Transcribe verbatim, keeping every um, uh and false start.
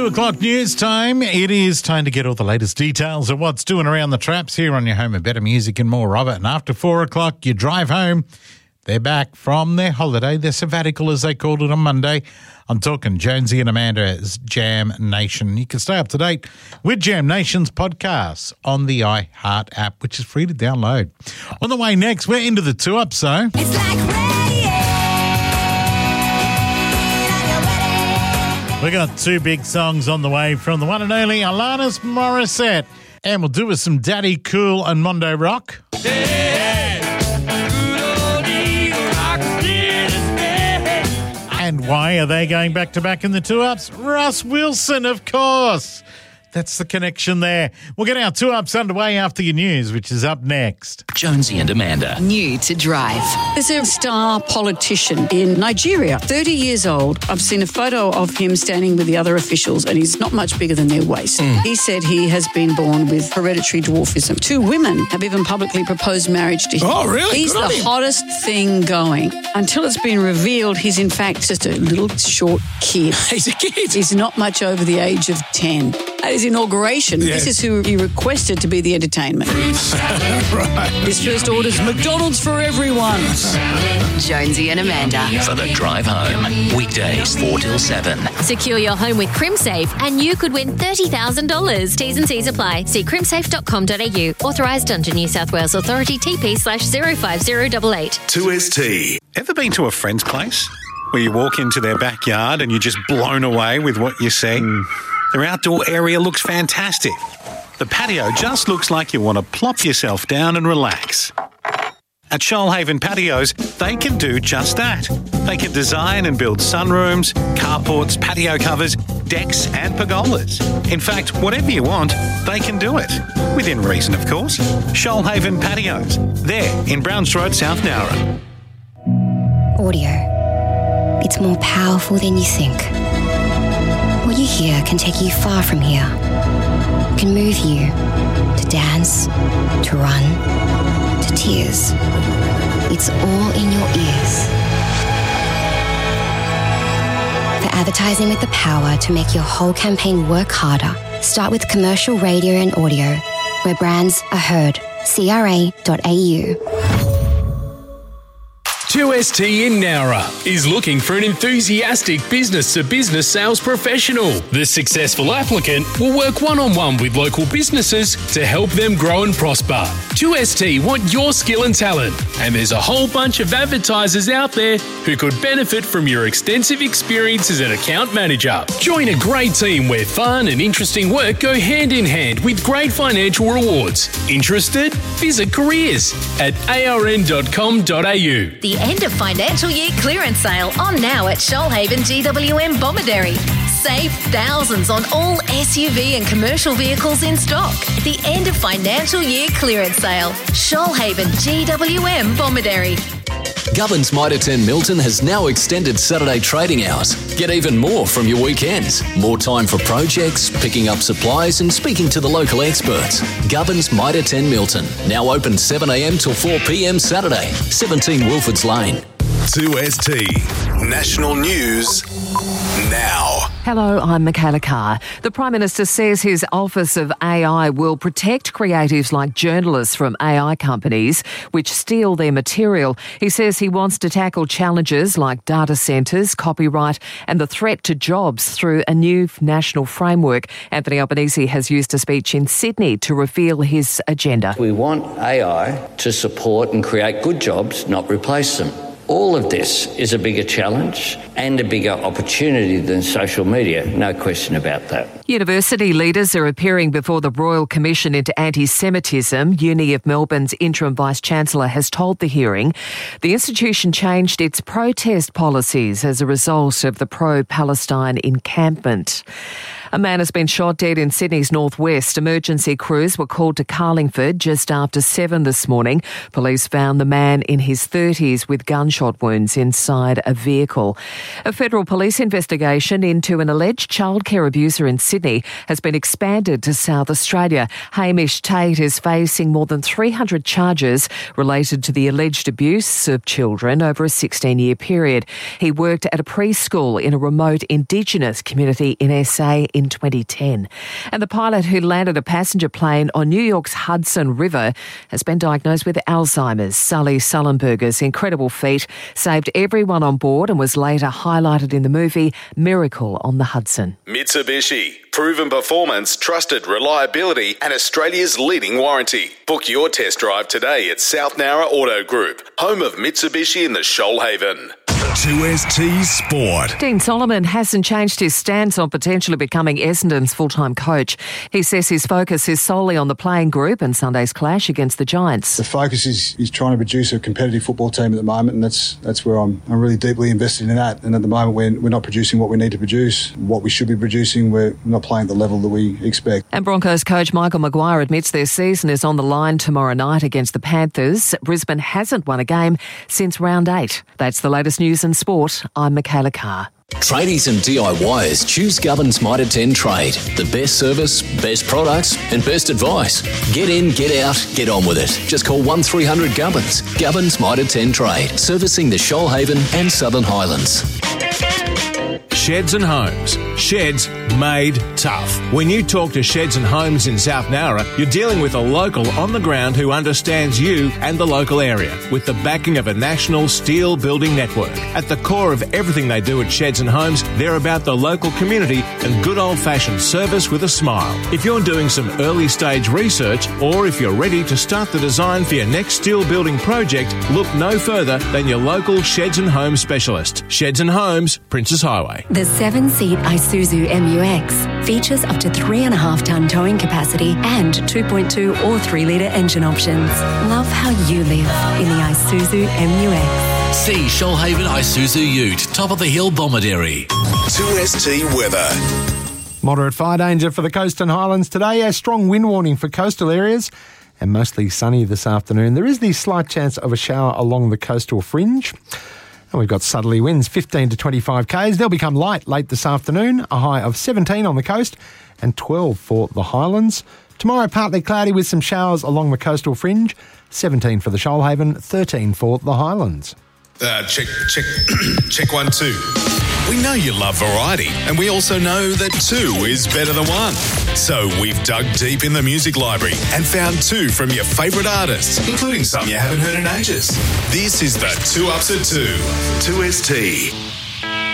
Two o'clock news time. It is time to get all the latest details of what's doing around the traps here on your home of better music and more of it. And after four o'clock, you drive home. They're back from their holiday, their sabbatical as they called it on Monday. I'm talking Jonesy and Amanda's Jam Nation. You can stay up to date with Jam Nation's podcasts on the iHeart app, which is free to download. On the way next, we're into the two-up, so... It's like radio. We got two big songs on the way from the one and only Alanis Morissette. And we'll do with some Daddy Cool and Mondo Rock. Hey, hey. Good old Eagle Rock did his best. And why are they going back-to-back in the two-ups? Russ Wilson, of course. That's the connection there. We'll get our two-ups underway after your news, which is up next. Jonesy and Amanda. New to drive. There's a star politician in Nigeria, thirty years old. I've seen a photo of him standing with the other officials, and he's not much bigger than their waist. Mm. He said he has been born with hereditary dwarfism. Two women have even publicly proposed marriage to him. Oh, really? He's Good the hottest thing going. Until it's been revealed, he's in fact just a little short kid. He's a kid. He's not much over the age of ten. At his inauguration, Yes. this is who he requested to be the entertainment. Right. His first order's McDonald's for everyone. Jonesy and Amanda. For the drive home. Weekdays four till seven. Secure your home with CrimSafe and you could win thirty thousand dollars. T's and C's apply. See crimsafe dot com dot a u. Authorised under New South Wales Authority T P slash zero five zero eight eight. two S T. Ever been to a friend's place where you walk into their backyard and you're just blown away with what you see? Mm. Their outdoor area looks fantastic. The patio just looks like you want to plop yourself down and relax. At Shoalhaven Patios, they can do just that. They can design and build sunrooms, carports, patio covers, decks and pergolas. In fact, whatever you want, they can do it. Within reason, of course. Shoalhaven Patios. They're in Browns Road, South Nowra. Audio. It's more powerful than you think. What you hear can take you far from here. It can move you to dance, to run, to tears. It's all in your ears. For advertising with the power to make your whole campaign work harder, start with commercial radio and audio, where brands are heard. C R A dot A U. two S T in Nowra is looking for an enthusiastic business-to-business sales professional. The successful applicant will work one-on-one with local businesses to help them grow and prosper. two S T want your skill and talent, and there's a whole bunch of advertisers out there who could benefit from your extensive experience as an account manager. Join a great team where fun and interesting work go hand in hand with great financial rewards. Interested? Visit careers at A R N dot com dot A U. The end of financial year clearance sale on now at Shoalhaven G W M Bomaderry. Save thousands on all S U V and commercial vehicles in stock. The end of financial year clearance sale. Shoalhaven G W M Bomaderry. Govern's Mitre ten Milton has now extended Saturday trading hours. Get even more from your weekends. More time for projects, picking up supplies and speaking to the local experts. Govern's Mitre ten Milton. Now open seven a m till four p m Saturday. seventeen Wilfords Lane. two S T. National News now. Hello, I'm Michaela Carr. The Prime Minister says his Office of A I will protect creatives like journalists from A I companies which steal their material. He says he wants to tackle challenges like data centres, copyright and the threat to jobs through a new national framework. Anthony Albanese has used a speech in Sydney to reveal his agenda. We want A I to support and create good jobs, not replace them. All of this is a bigger challenge and a bigger opportunity than social media, no question about that. University leaders are appearing before the Royal Commission into Anti-Semitism. Uni of Melbourne's interim Vice-Chancellor has told the hearing the institution changed its protest policies as a result of the pro-Palestine encampment. A man has been shot dead in Sydney's northwest. Emergency crews were called to Carlingford just after seven this morning. Police found the man in his thirties with gunshot gunshot wounds inside a vehicle. A federal police investigation into an alleged childcare abuser in Sydney has been expanded to South Australia. Hamish Tate is facing more than three hundred charges related to the alleged abuse of children over a sixteen-year period. He worked at a preschool in a remote Indigenous community in S A in twenty ten. And the pilot who landed a passenger plane on New York's Hudson River has been diagnosed with Alzheimer's. Sully Sullenberger's incredible feat saved everyone on board and was later highlighted in the movie Miracle on the Hudson. Mitsubishi. Proven performance, trusted reliability, and Australia's leading warranty. Book your test drive today at South Nowra Auto Group, home of Mitsubishi in the Shoalhaven. two S T Sport. Dean Solomon hasn't changed his stance on potentially becoming Essendon's full-time coach. He says his focus is solely on the playing group and Sunday's clash against the Giants. The focus is, is trying to produce a competitive football team at the moment, and that's that's where I'm, I'm really deeply invested in that. And at the moment, we're, we're not producing what we need to produce, what we should be producing. We're not playing at the level that we expect. And Broncos coach Michael Maguire admits their season is on the line tomorrow night against the Panthers. Brisbane hasn't won a game since round eight. That's the latest news and sport. I'm Michaela Carr. Tradies and DIYers choose Gubbins Mitre ten Trade. The best service, best products and best advice. Get in, get out, get on with it. Just call one three hundred Gubbins. Gubbins Mitre ten Trade. Servicing the Shoalhaven and Southern Highlands. Sheds and Homes. Sheds made tough. When you talk to Sheds and Homes in South Nowra, you're dealing with a local on the ground who understands you and the local area, with the backing of a national steel building network. At the core of everything they do at Sheds and Homes, they're about the local community and good old-fashioned service with a smile. If you're doing some early stage research, or if you're ready to start the design for your next steel building project, look no further than your local Sheds and Homes specialist. Sheds and Homes, Princes Highway. The seven-seat Isuzu M U X features up to three and a half tonne towing capacity and two point two or three litre engine options. Love how you live in the Isuzu M U X. See Shoalhaven Isuzu Ute, top of the hill, Bomaderry. two S T weather. Moderate fire danger for the coast and highlands today. A strong wind warning for coastal areas and mostly sunny this afternoon. There is the slight chance of a shower along the coastal fringe. And we've got southerly winds, fifteen to twenty-five kays. They'll become light late this afternoon, a high of seventeen on the coast and twelve for the highlands. Tomorrow, partly cloudy with some showers along the coastal fringe, seventeen for the Shoalhaven, thirteen for the highlands. Uh, check, check, check one, two. We know you love variety, and we also know that two is better than one. So we've dug deep in the music library and found two from your favourite artists, including some you haven't heard in ages. This is the Two Ups at Two. two S T.